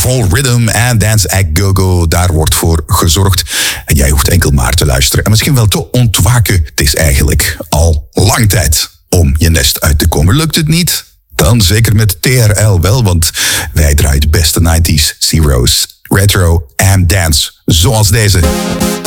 vol rhythm en dance at go-go. Daar wordt voor gezorgd. En jij hoeft enkel maar te luisteren. En misschien wel te ontwaken. Het is eigenlijk al lang tijd om je nest uit te komen. Lukt het niet? Dan zeker met TRL wel, want wij draaien de beste 90s, zeros, retro en dance. Zoals deze.